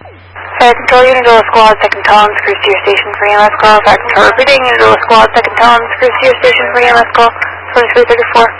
Fire Control, Unidol Squad, second Collins, cruise to your station for EMS call. Fire Control repeating, Unidol Squad, second Collins, cruise to your station for EMS call. 2334.